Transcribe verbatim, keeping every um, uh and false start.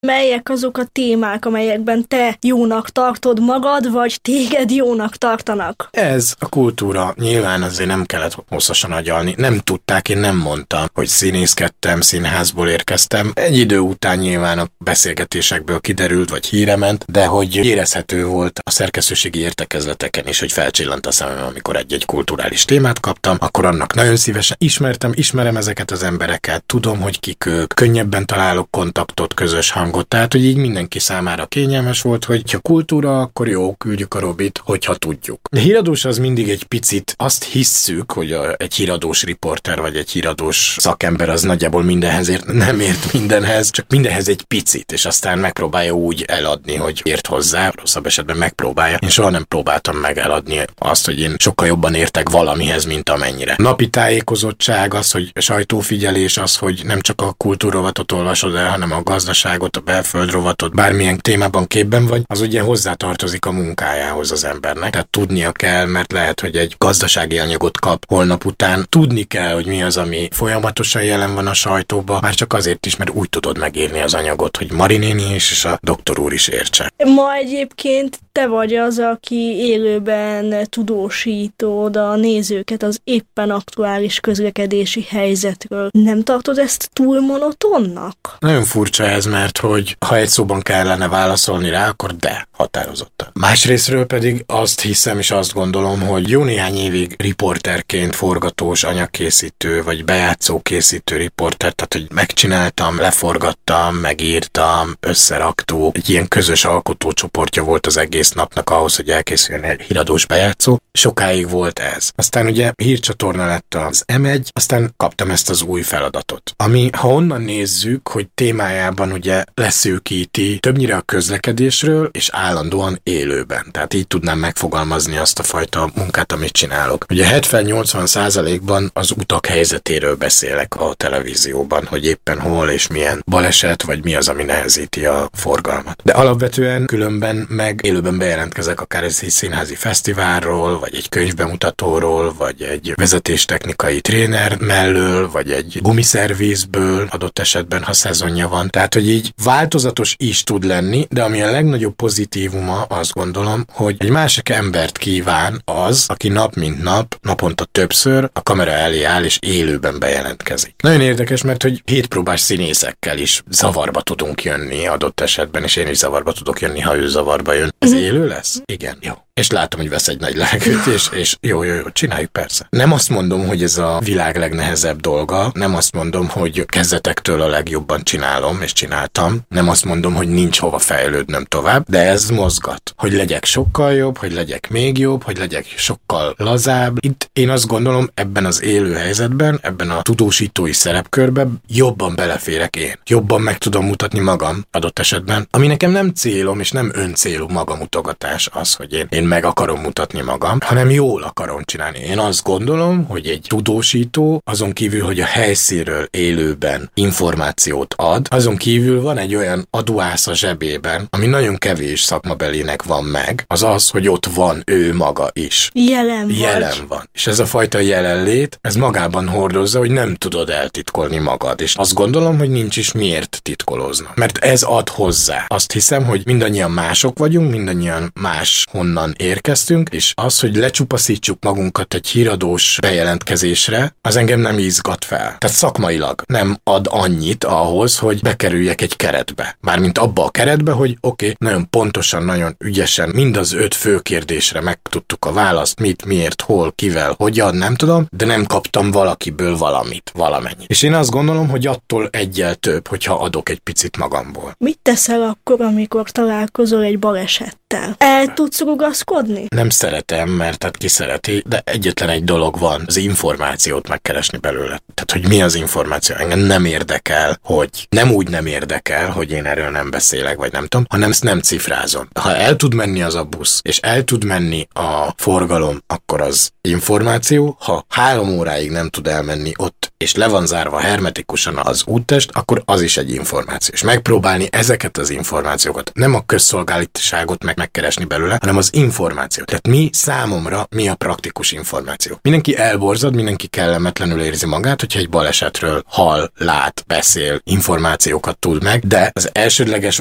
Melyek azok a témák, amelyekben te jónak tartod magad, vagy téged jónak tartanak? Ez a kultúra. Nyilván azért nem kellett hosszasan agyalni. Nem tudták, én nem mondtam, hogy színészkedtem, színházból érkeztem. Egy idő után nyilván a beszélgetésekből kiderült, vagy híre ment, de hogy érezhető volt a szerkesztőségi értekezleteken is, hogy felcsillant a szemem, amikor egy-egy kulturális témát kaptam, akkor annak nagyon szívesen ismertem, ismerem ezeket az embereket, tudom, hogy kik ők, könnyebben találok kontaktot, közös hangot, tehát, hogy így mindenki számára kényelmes volt, hogy ha kultúra, akkor jó, küldjük a Robit, hogyha tudjuk. A híradós az mindig egy picit azt hisszük, hogy a, egy híradós riporter, vagy egy híradós szakember az nagyjából mindenhez ért, nem ért mindenhez, csak mindenhez egy picit, és aztán megpróbálja úgy eladni, hogy ért hozzá, rosszabb esetben megpróbálja. Én soha nem próbáltam meg eladni azt, hogy én sokkal jobban értek valamihez, mint amennyire. Napi tájékozottság, az, hogy sajtófigyelés, az, hogy nem csak a kultúrrovatot olvasod el, hanem a gazdaságot, a belföldrovatot, bármilyen témában képben vagy, az ugye hozzátartozik a munkájához az embernek. Tehát tudnia kell, mert lehet, hogy egy gazdasági anyagot kap holnap után. Tudni kell, hogy mi az, ami folyamatosan jelen van a sajtóban, már csak azért is, mert úgy tudod megírni az anyagot, hogy Mari néni is, és a doktor úr is értse. Ma egyébként te vagy az, aki élőben tudósítod a nézőket az éppen aktuális közlekedési helyzetről. Nem tartod ezt túl monotonnak? Nagyon furcsa ez, mert hogy ha egy szóban kellene válaszolni rá, akkor de, határozottan. Másrésztről pedig azt hiszem és azt gondolom, hogy jó néhány évig riporterként forgatós, anyagkészítő vagy bejátszókészítő riporter, tehát hogy megcsináltam, leforgattam, megírtam, összeraktuk. Egy ilyen közös alkotócsoportja volt az egész napnak ahhoz, hogy elkészüljön egy híradós bejátszó. Sokáig volt ez. Aztán ugye hírcsatorna lett az em egy, aztán kaptam ezt az új feladatot. Ami, ha onnan nézzük, hogy témájában ugye leszűkíti többnyire a közlekedésről, és állandóan élőben. Tehát így tudnám megfogalmazni azt a fajta munkát, amit csinálok. Ugye hetven-nyolcvan százalékban az utak helyzetéről beszélek a televízióban, hogy éppen hol és milyen baleset, vagy mi az, ami nehezíti a forgalmat. De alapvetően különben meg élőben bejelentkezek akár egy színházi fesztiválról, vagy egy könyvbemutatóról, vagy egy vezetéstechnikai tréner mellől, vagy egy gumiszervizből, adott esetben, ha szezonja van. Tehát, hogy így változatos is tud lenni, de ami a legnagyobb pozitívuma, azt gondolom, hogy egy másik embert kíván az, aki nap mint nap, naponta többször a kamera elé áll és élőben bejelentkezik. Nagyon érdekes, mert hogy hétpróbás színészekkel is zavarba tudunk jönni adott esetben, és én is zavarba tudok jönni, ha ő zavarba jön. Ez élő lesz? Igen, jó. És látom, hogy vesz egy nagy levegőt, és, és jó, jó, jó, csináljuk persze. Nem azt mondom, hogy ez a világ legnehezebb dolga, nem azt mondom, hogy kezdetektől a legjobban csinálom, és csináltam, nem azt mondom, hogy nincs hova fejlődnöm tovább, de ez mozgat. Hogy legyek sokkal jobb, hogy legyek még jobb, hogy legyek sokkal lazább. Itt én azt gondolom, ebben az élő helyzetben, ebben a tudósítói szerepkörben jobban beleférek én. Jobban meg tudom mutatni magam adott esetben, ami nekem nem célom, és nem öncélú magamutogatás az, hogy én, én meg akarom mutatni magam, hanem jól akarom csinálni. Én azt gondolom, hogy egy tudósító azon kívül, hogy a helyszínről élőben információt ad, azon kívül van egy olyan aduász a zsebében, ami nagyon kevés szakmabelének van meg, az az, hogy ott van ő maga is. Jelen vagy. Jelen van. És ez a fajta jelenlét, ez magában hordozza, hogy nem tudod eltitkolni magad. És azt gondolom, hogy nincs is miért titkolóznak. Mert ez ad hozzá. Azt hiszem, hogy mindannyian mások vagyunk, mindannyian más honnan érkeztünk, és az, hogy lecsupaszítsuk magunkat egy híradós bejelentkezésre, az engem nem izgat fel. Tehát szakmailag nem ad annyit ahhoz, hogy bekerüljek egy keretbe. Mármint abba a keretbe, hogy oké, okay, nagyon pontosan, nagyon ügyesen mind az öt fő kérdésre megtudtuk a választ, mit, miért, hol, kivel, hogyan, nem tudom, de nem kaptam valakiből valamit, valamennyit. És én azt gondolom, hogy attól egyel több, hogyha adok egy picit magamból. Mit teszel akkor, amikor találkozol egy balesettel? El tudsz rugaszkodni? Nem szeretem, mert hát ki szereti, de egyetlen egy dolog van, az információt megkeresni belőle. Tehát, hogy mi az információ? Engem nem érdekel, hogy nem úgy nem érdekel, hogy én erről nem beszélek, vagy nem tudom, hanem ezt nem cifrázom. Ha el tud menni az a busz, és el tud menni a forgalom, akkor az információ. Ha három óráig nem tud elmenni ott, és le van zárva hermetikusan az úttest, akkor az is egy információ. És megpróbálni ezeket az információkat, nem a közszolgálatiságot, meg megkeresni belőle, hanem az információ. Tehát mi számomra mi a praktikus információ. Mindenki elborzad, mindenki kellemetlenül érzi magát, hogyha egy balesetről hall, lát, beszél, információkat tud meg, de az elsődleges